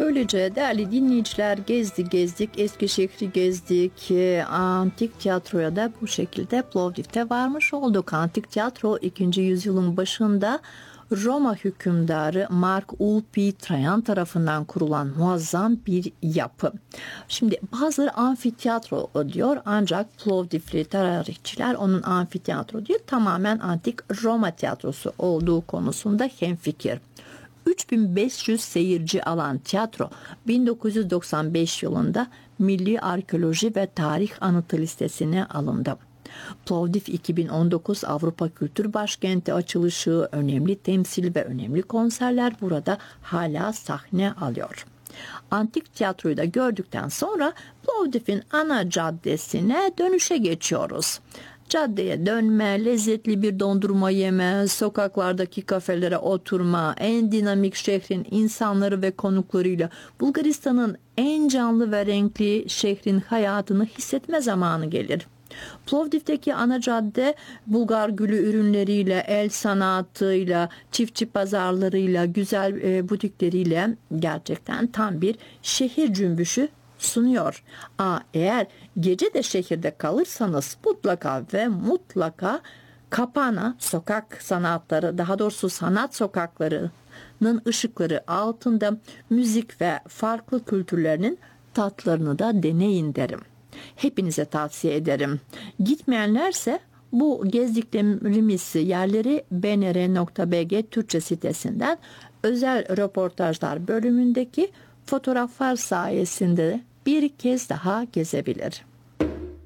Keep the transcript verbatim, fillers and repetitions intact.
Böylece değerli dinleyiciler, gezdik gezdik Eskişehir'i gezdik, e, antik tiyatroya da bu şekilde Plovdiv'te varmış olduk. Antik tiyatro ikinci yüzyılın başında Roma hükümdarı Mark Ulpi Trajan tarafından kurulan muazzam bir yapı. Şimdi bazıları amfiteyatro diyor, ancak Plovdivli tarihçiler onun amfiteyatro değil, tamamen antik Roma tiyatrosu olduğu konusunda hemfikir. üç bin beş yüz seyirci alan tiyatro bin dokuz yüz doksan beş yılında Milli Arkeoloji ve Tarih Anıtı listesine alındı. Plovdiv iki bin on dokuz Avrupa Kültür Başkenti açılışı, önemli temsil ve önemli konserler burada hala sahne alıyor. Antik tiyatroyu da gördükten sonra Plovdiv'in ana caddesine dönüşe geçiyoruz. Caddeye dönme, lezzetli bir dondurma yeme, sokaklardaki kafelere oturma, en dinamik şehrin insanları ve konuklarıyla Bulgaristan'ın en canlı ve renkli şehrin hayatını hissetme zamanı gelir. Plovdiv'deki ana cadde Bulgar gülü ürünleriyle, el sanatıyla, çiftçi pazarlarıyla, güzel e, butikleriyle gerçekten tam bir şehir cümbüşü sunuyor. Aa, eğer gece de şehirde kalırsanız mutlaka ve mutlaka Kapana sokak sanatları, daha doğrusu sanat sokaklarının ışıkları altında müzik ve farklı kültürlerinin tatlarını da deneyin derim. Hepinize tavsiye ederim. Gitmeyenlerse bu gezdiklerimiz yerleri b n r nokta b g Türkçe sitesinden özel röportajlar bölümündeki fotoğraflar sayesinde bir kez daha gezebilir.